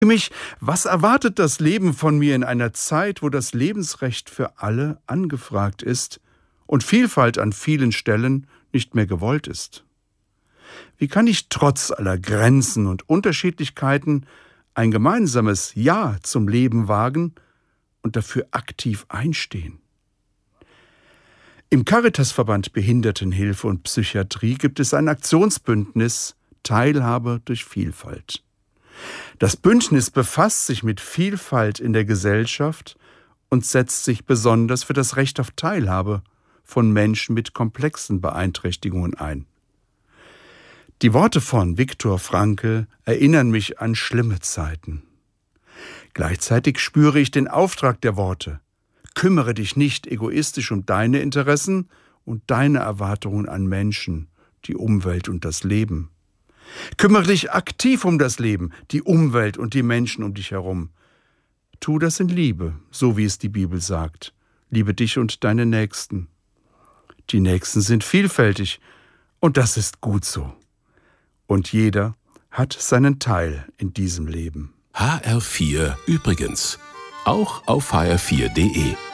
Mich, was erwartet das Leben von mir in einer Zeit, wo das Lebensrecht für alle angefragt ist und Vielfalt an vielen Stellen nicht mehr gewollt ist? Wie kann ich trotz aller Grenzen und Unterschiedlichkeiten ein gemeinsames Ja zum Leben wagen und dafür aktiv einstehen? Im Caritasverband Behindertenhilfe und Psychiatrie gibt es ein Aktionsbündnis Teilhabe durch Vielfalt. Das Bündnis befasst sich mit Vielfalt in der Gesellschaft und setzt sich besonders für das Recht auf Teilhabe von Menschen mit komplexen Beeinträchtigungen ein. Die Worte von Viktor Frankl erinnern mich an schlimme Zeiten. Gleichzeitig spüre ich den Auftrag der Worte: Kümmere dich nicht egoistisch um deine Interessen und deine Erwartungen an Menschen, die Umwelt und das Leben. Kümmere dich aktiv um das Leben, die Umwelt und die Menschen um dich herum. Tu das in Liebe, so wie es die Bibel sagt. Liebe dich und deine Nächsten. Die Nächsten sind vielfältig und das ist gut so. Und jeder hat seinen Teil in diesem Leben. HR4 übrigens. Auch auf hr4.de.